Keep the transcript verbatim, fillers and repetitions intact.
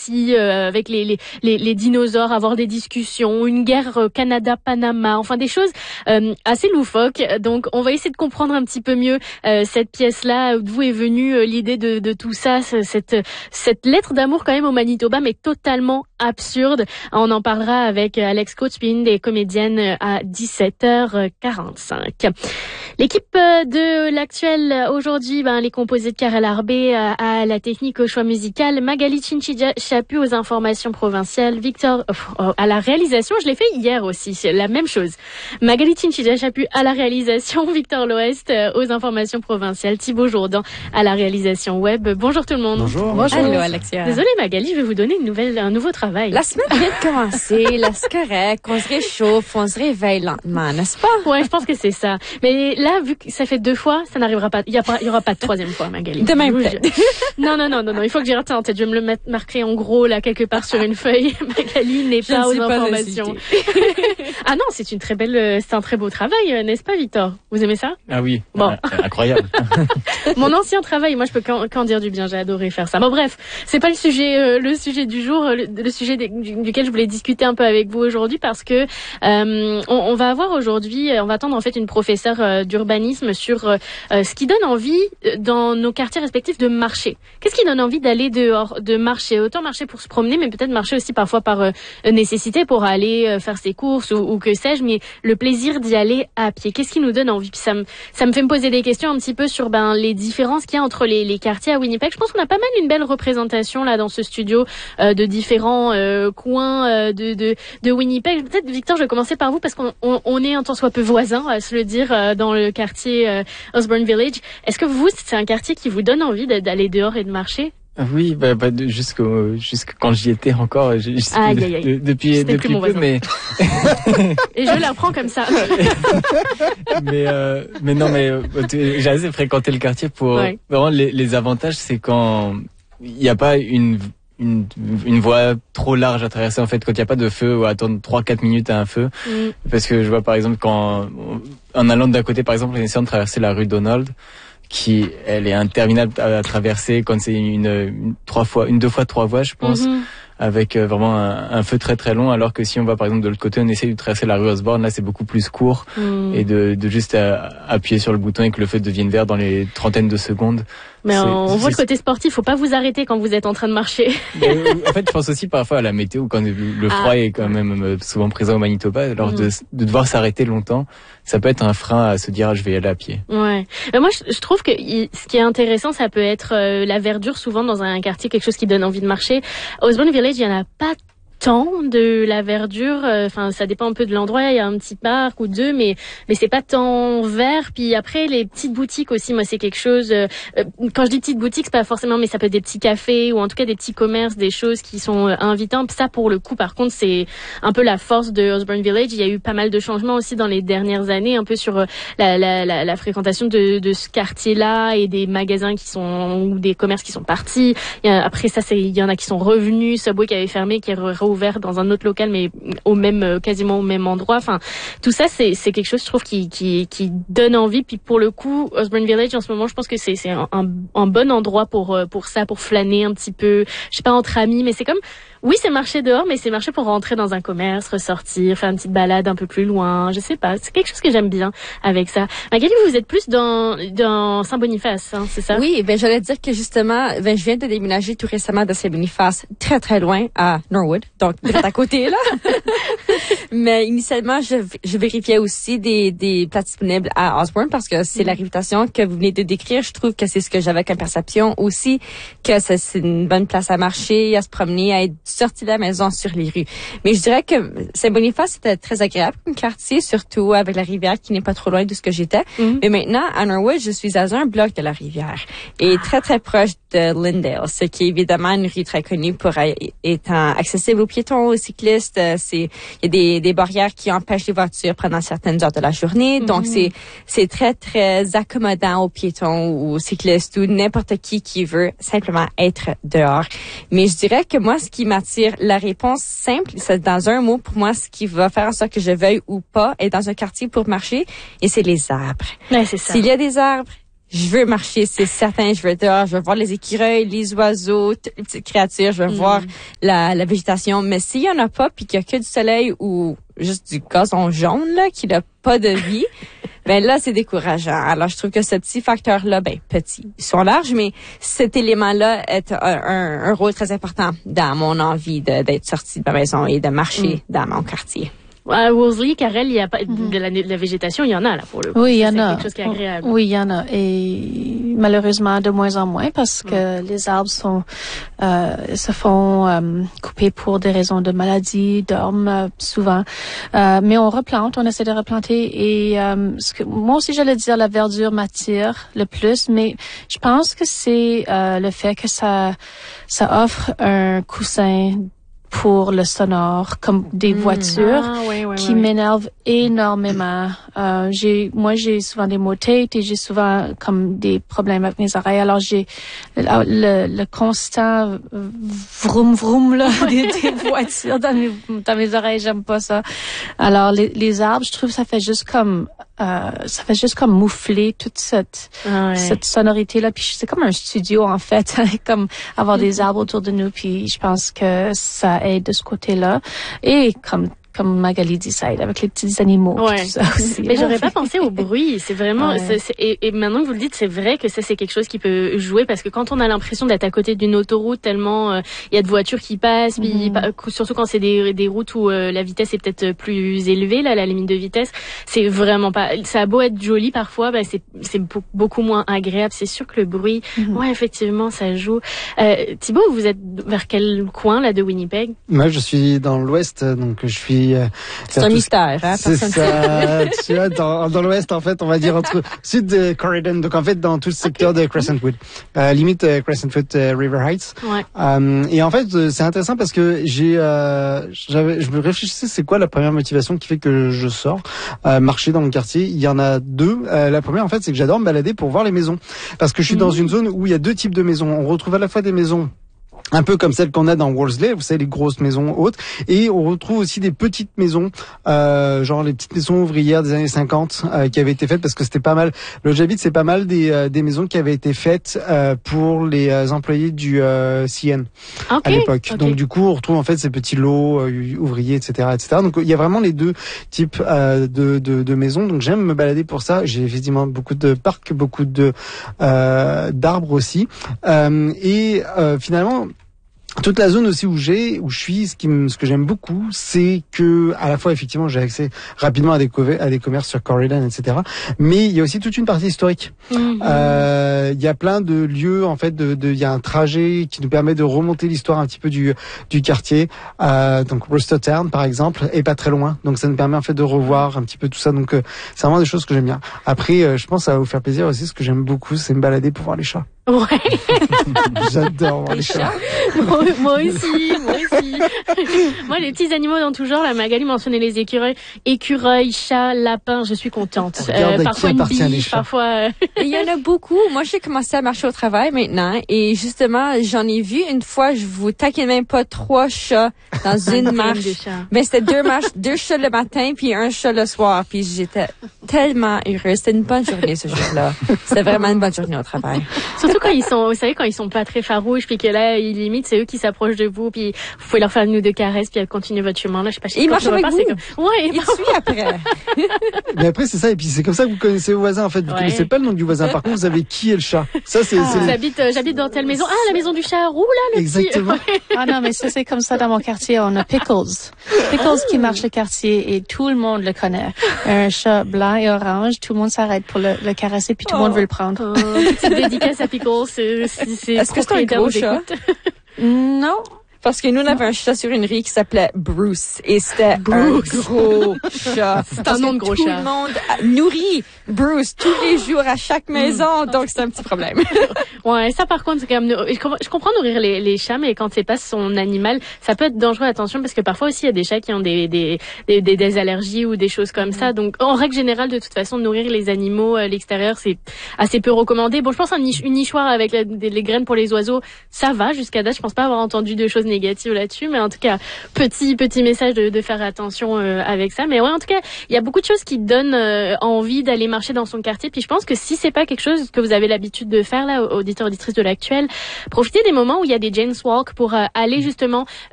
aussi euh, avec les, les les les dinosaures, avoir des discussions, une guerre euh, Canada-Panama, enfin des choses euh, assez loufoques. Donc on va essayer de comprendre un petit peu mieux euh, cette pièce-là, d'où est venue euh, l'idée de de tout ça, cette cette lettre d'amour quand même au Manitoba, mais totalement absurde. On en parlera avec Alex Coates, une des comédiennes, à dix-sept heures quarante-cinq. L'équipe de l'actuel aujourd'hui, ben, les composés de Karel Arbé à, à la technique, au choix musical, Magali Chinchija-Chapu aux informations provinciales, Victor euh, à la réalisation, je l'ai fait hier aussi, c'est la même chose. Magali Chinchija-Chapu à la réalisation, Victor L'Ouest aux informations provinciales, Thibaut Jourdan à la réalisation web. Bonjour tout le monde. Bonjour. Bonjour. Allô, Alexia. Désolée Magali, je vais vous donner une nouvelle, un nouveau travail. La semaine vient de commencer, là c'est correct, on se réchauffe, on se réveille lentement, n'est-ce pas? Ouais, je pense que c'est ça. Mais là, vu que ça fait deux fois, ça n'arrivera pas. Il y, a pas, il y aura pas de troisième fois, Magali. Demain Je- peut-être. Non, non, non, non, non. Il faut que j'y retienne en tête. Je vais me le mettre marqué en gros là quelque part sur une feuille. Magali n'est Je pas ne aux suis pas informations. ah non, c'est une très belle, euh, c'est un très beau travail, euh, n'est-ce pas, Victor? Vous aimez ça? Ah oui, Bon. euh, incroyable. Mon ancien travail, moi je peux qu'en, qu'en dire du bien, j'ai adoré faire ça. Bon bref, c'est pas le sujet euh, le sujet du jour, le, le sujet des, du, duquel je voulais discuter un peu avec vous aujourd'hui, parce que euh, on, on va avoir aujourd'hui, on va attendre en fait une professeure euh, d'urbanisme sur euh, ce qui donne envie euh, dans nos quartiers respectifs de marcher. Qu'est-ce qui donne envie d'aller dehors, de marcher, autant marcher pour se promener, mais peut-être marcher aussi parfois par euh, nécessité pour aller euh, faire ses courses ou, ou que sais-je, mais le plaisir d'y aller à pied. Qu'est-ce qui nous donne envie? Puis ça me ça me fait me poser des questions un petit peu sur ben les différences qu'il y a entre les, les quartiers à Winnipeg. Je pense qu'on a pas mal une belle représentation là dans ce studio euh, de différents euh, coins euh, de, de de Winnipeg. Peut-être Victor, je vais commencer par vous parce qu'on on, on est un tant soit peu voisins, à se le dire, euh, dans le quartier euh, Osborne Village. Est-ce que vous, c'est un quartier qui vous donne envie d'aller dehors et de marcher? Oui, bah, bah, de- jusqu'au, jusqu'à quand j'y étais encore, je, je sais Aïe, plus, aïe, aïe. de- depuis, C'était plus depuis mon peu, voisin. mais, Et je l'apprends comme ça. mais, euh, mais non, mais euh, tu- j'ai assez fréquenté le quartier pour Ouais. vraiment les, les avantages, c'est quand il n'y a pas une une une voie trop large à traverser en fait, quand il n'y a pas de feu ou à attendre trois quatre minutes à un feu, Mm. parce que je vois par exemple quand en allant d'un côté par exemple en essayant de traverser la rue Donald, qui elle est interminable à, à traverser quand c'est une, une trois fois une deux fois trois voies je pense, Mhm. avec euh, vraiment un, un feu très très long, alors que si on va par exemple de l'autre côté, on essaye de traverser la rue Osborne, là c'est beaucoup plus court, Mm. et de, de juste euh, appuyer sur le bouton et que le feu devienne vert dans les trentaines de secondes. Mais C'est- on c'est- voit le côté sportif, faut pas vous arrêter quand vous êtes en train de marcher. Mais, euh, en fait, je pense aussi parfois à la météo, quand le, le froid Ah. est quand même euh, souvent présent au Manitoba, alors Mm. de, de devoir s'arrêter longtemps, ça peut être un frein à se dire ah, je vais y aller à pied. Ouais. Mais moi, je, je trouve que il- ce qui est intéressant, ça peut être euh, la verdure, souvent dans un quartier, quelque chose qui donne envie de marcher. À Osborne Village, il y en a pas tant de la verdure. Enfin, ça dépend un peu de l'endroit. Il y a un petit parc ou deux, mais mais c'est pas tant vert. Puis après, les petites boutiques aussi. Moi, c'est quelque chose. Euh, quand je dis petites boutiques, c'est pas forcément, mais ça peut être des petits cafés ou en tout cas des petits commerces, des choses qui sont euh, invitants. Puis ça, pour le coup, par contre, c'est un peu la force de Osborne Village. Il y a eu pas mal de changements aussi dans les dernières années, un peu sur euh, la, la, la, la fréquentation de, de ce quartier-là et des magasins qui sont ou des commerces qui sont partis. Il y a, après ça, c'est il y en a qui sont revenus. Subway qui avait fermé, qui est re- ouvert dans un autre local, mais au même, quasiment au même endroit. Enfin, tout ça, c'est, c'est quelque chose, je trouve, qui, qui, qui donne envie. Puis pour le coup, Osborne Village, en ce moment, je pense que c'est, c'est un, un, un bon endroit pour, pour ça, pour flâner un petit peu. Je sais pas, entre amis, mais c'est comme, oui, c'est marcher dehors, mais c'est marcher pour rentrer dans un commerce, ressortir, faire une petite balade un peu plus loin. Je sais pas. C'est quelque chose que j'aime bien avec ça. Magali, vous êtes plus dans, dans Saint-Boniface, hein, c'est ça? Oui, ben j'allais dire que justement, ben je viens de déménager tout récemment de Saint-Boniface, très très loin à Norwood, donc direct à côté là. Mais initialement, je, je vérifiais aussi des des places disponibles à Osborne parce que c'est Mm. la réputation que vous venez de décrire. Je trouve que c'est ce que j'avais comme perception aussi, que c'est, c'est une bonne place à marcher, à se promener, à être sorti de la maison sur les rues. Mais je dirais que Saint-Boniface c'était très agréable comme quartier, surtout avec la rivière qui n'est pas trop loin de ce que j'étais. Mm. Mais maintenant, à Norwood, je suis à un bloc de la rivière et très, très proche de Lyndale, ce qui est évidemment une rue très connue pour étant accessible aux piétons, aux cyclistes. C'est, il y a des, des barrières qui empêchent les voitures pendant certaines heures de la journée. Donc, Mm-hmm. c'est, c'est très, très accommodant aux piétons ou aux cyclistes ou n'importe qui qui veut simplement être dehors. Mais je dirais que moi, ce qui m'attire, la réponse simple, c'est dans un mot pour moi, ce qui va faire en sorte que je veuille ou pas être dans un quartier pour marcher, et c'est les arbres. Ouais, c'est ça. S'il y a des arbres, je veux marcher, c'est certain, je veux dehors, je veux voir les écureuils, les oiseaux, toutes les petites créatures, je veux mm. voir la, la végétation. Mais s'il y en a pas, puis qu'il y a que du soleil ou juste du gazon jaune, là, qui n'a pas de vie, ben là, c'est décourageant. Alors, je trouve que ce petit facteur-là, ben, petit, ils sont larges, mais cet élément-là est un, un, un rôle très important dans mon envie de, d'être sortie de ma maison et de marcher mm. dans mon quartier. À Wolseley, Karel, il y a pas mm-hmm. de, la, de la végétation, il y en a là pour le coup. Oui, il y en c'est a. quelque chose qui est agréable. Oui, il y en a, et malheureusement de moins en moins parce que mm. les arbres sont euh, se font euh, couper pour des raisons de maladie, d'hommes euh, souvent. Euh, mais on replante, on essaie de replanter et euh, ce que moi aussi j'allais dire la verdure m'attire le plus, mais je pense que c'est euh, le fait que ça ça offre un coussin pour le sonore, comme des mmh. voitures ah, ouais, ouais, qui ouais. m'énervent énormément. Euh, j'ai, moi, j'ai souvent des maux de tête et j'ai souvent comme des problèmes avec mes oreilles. Alors, j'ai le, le, le constant vroom vroom là, des, des voitures dans mes, dans mes oreilles. J'aime pas ça. Alors, les, les arbres, je trouve ça fait juste comme euh, ça fait juste comme moufler toute cette ah, ouais. cette sonorité là. Puis c'est comme un studio en fait, comme avoir des arbres autour de nous. Puis je pense que ça aide de ce côté-là. Et comme comme Magali dit, ça aide avec les petits animaux. Ouais. Tout ça aussi. Mais j'aurais pas pensé au bruit. C'est vraiment, ouais. c'est, c'est, et, et maintenant que vous le dites, c'est vrai que ça, c'est quelque chose qui peut jouer parce que quand on a l'impression d'être à côté d'une autoroute tellement il euh, y a de voitures qui passent, puis mm-hmm. surtout quand c'est des, des routes où euh, la vitesse est peut-être plus élevée, là, la limite de vitesse, c'est vraiment pas, ça a beau être joli parfois, ben c'est, c'est beaucoup moins agréable. C'est sûr que le bruit, mm-hmm. ouais, effectivement, ça joue. Euh, Thibaut, vous êtes vers quel coin, là, de Winnipeg? Moi, je suis dans l'ouest, donc je suis c'est un mystère, hein? C'est ça. Tu vois, dans, dans l'ouest, en fait, on va dire entre sud de Corridon, donc en fait dans tout le secteur okay. de Crescentwood, euh, limite euh, Crescentwood euh, River Heights. Ouais. Euh, et en fait, euh, c'est intéressant parce que j'ai, euh, j'avais, je me réfléchissais, c'est quoi la première motivation qui fait que je sors euh, marcher dans mon quartier. Il y en a deux. Euh, la première, en fait, c'est que j'adore me balader pour voir les maisons, parce que je suis mmh. dans une zone où il y a deux types de maisons. On retrouve à la fois des maisons un peu comme celle qu'on a dans Wolseley, vous savez, les grosses maisons hautes, et on retrouve aussi des petites maisons, euh, genre les petites maisons ouvrières des années cinquante, euh, qui avaient été faites parce que c'était pas mal. Là où j'habite, c'est pas mal des euh, des maisons qui avaient été faites euh, pour les euh, employés du euh, C N okay. à l'époque. Okay. Donc du coup, on retrouve en fait ces petits lots euh, ouvriers, et cetera, et cetera. Donc il y a vraiment les deux types euh, de, de de maisons. Donc j'aime me balader pour ça. J'ai effectivement beaucoup de parcs, beaucoup de euh, d'arbres aussi, euh, et euh, finalement. Toute la zone aussi où j'ai, où je suis, ce qui me, ce que j'aime beaucoup, c'est que, à la fois, effectivement, j'ai accès rapidement à des, co- à des commerces sur Corridon, et cetera. Mais il y a aussi toute une partie historique. Mm-hmm. Euh, il y a plein de lieux, en fait, de, de, il y a un trajet qui nous permet de remonter l'histoire un petit peu du, du quartier. Euh, donc, Worcestertown, par exemple, est pas très loin. Donc, ça nous permet, en fait, de revoir un petit peu tout ça. Donc, euh, c'est vraiment des choses que j'aime bien. Après, euh, je pense que ça va vous faire plaisir aussi. Ce que j'aime beaucoup, c'est me balader pour voir les chats. Ouais. J'adore voir les, les chats. chats. Moi, moi aussi, moi aussi. Moi, les petits animaux dans tout genre, la Magali mentionnait les écureuils, écureuils, chats, lapins, je suis contente. Euh, parfois une biche, parfois. Il y en a beaucoup. Moi, j'ai commencé à marcher au travail maintenant, et justement, j'en ai vu une fois. Je vous taquine même pas trois chats dans une marche. Mais c'était deux marches, deux chats le matin puis un chat le soir. Puis j'étais tellement heureuse. C'était une bonne journée ce jour-là. C'était vraiment une bonne journée au travail. Surtout quand ils sont, vous savez, quand ils sont pas très farouches, puis que là, ils limitent, c'est eux qui s'approchent de vous, puis vous pouvez leur faire une ou deux caresses, puis continuer votre chemin. Là, je sais pas. Ils marchent avec pas, vous. C'est comme... Ouais, ils suivent après. Mais après, c'est ça. Et puis c'est comme ça que vous connaissez vos voisins. En fait, vous ouais. connaissez pas le nom du voisin. Par contre, vous savez qui est le chat. Ça, c'est. Ah, c'est... J'habite, euh, j'habite dans telle maison. Ah, la maison du chat roux là, le Exactement. petit. Ah non, mais ça c'est comme ça dans mon quartier. On a Pickles, Pickles oh. qui marche le quartier et tout le monde le connaît. Un chat blanc et orange. Tout le monde s'arrête pour le, le caresser, puis tout le oh. monde veut le prendre. Oh, petite dédicace à Pickles. C'est, c'est Est-ce que c'est un gros chat? Non. Parce que nous, on avait un chat sur une rue qui s'appelait Bruce. Et c'était Bruce. un gros chat. C'est un nom de gros tout chat. Tout le monde nourrit Bruce tous les jours à chaque maison. Mm. Donc, c'est un petit problème. Ouais, ça, par contre, c'est quand même, je comprends nourrir les, les chats, mais quand c'est pas son animal, ça peut être dangereux. Attention, parce que parfois aussi, il y a des chats qui ont des, des, des, des, des allergies ou des choses comme mm. ça. Donc, en règle générale, de toute façon, nourrir les animaux à l'extérieur, c'est assez peu recommandé. Bon, je pense un niche, une nichoire avec la, des, les graines pour les oiseaux, ça va jusqu'à date. Je pense pas avoir entendu de choses négatives. négative là-dessus, mais en tout cas, petit petit message de, de faire attention euh, avec ça. Mais ouais, en tout cas, il y a beaucoup de choses qui donnent euh, envie d'aller marcher dans son quartier. Puis je pense que si c'est pas quelque chose que vous avez l'habitude de faire là, auditeurs auditrices de l'actuel, profitez des moments où il y a des Jane's Walk pour euh, aller justement